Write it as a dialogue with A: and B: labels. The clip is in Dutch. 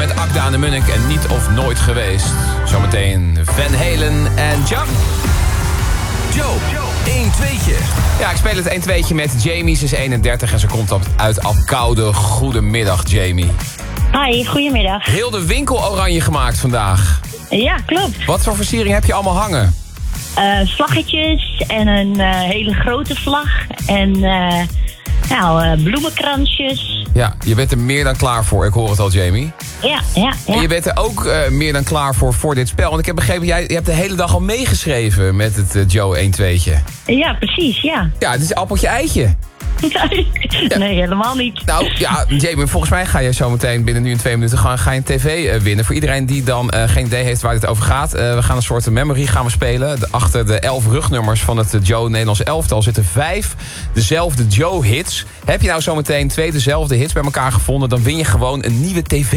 A: met Akda en de Munnik en Niet of Nooit Geweest. Zometeen Van Halen en Jump.
B: Joe, 1-2'tje.
A: Ja, ik speel het 1-2'tje met Jamie. Ze is 31 en ze komt uit Apkoude. Goedemiddag, Jamie.
C: Hi, goedemiddag.
A: Heel de winkel oranje gemaakt vandaag.
C: Ja, klopt.
A: Wat voor versiering heb je allemaal hangen?
C: Vlaggetjes en een hele grote vlag. En bloemenkransjes.
A: Ja, je bent er meer dan klaar voor. Ik hoor het al, Jamie.
C: Ja.
A: En je bent er ook meer dan klaar voor dit spel. Want ik heb begrepen, je hebt de hele dag al meegeschreven met het Joe 1-2'tje.
C: Ja, precies, ja.
A: Ja, het is appeltje-eitje.
C: Nee, helemaal niet.
A: Nou ja, Jamie, volgens mij ga je zo meteen binnen nu en 2 minuten ga je een tv winnen. Voor iedereen die dan geen idee heeft waar dit over gaat. We gaan een soort memory spelen. Achter de 11 rugnummers van het Joe Nederlands elftal zitten 5 dezelfde Joe hits. Heb je nou zo meteen 2 dezelfde hits bij elkaar gevonden, dan win je gewoon een nieuwe tv.